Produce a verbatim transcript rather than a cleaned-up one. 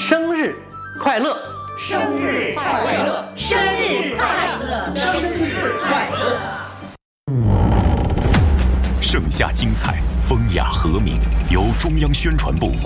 生日快乐！ 生日快乐！ 生日快乐！ 生日快乐！ 盛夏精彩，风雅和鸣，由中央宣传部。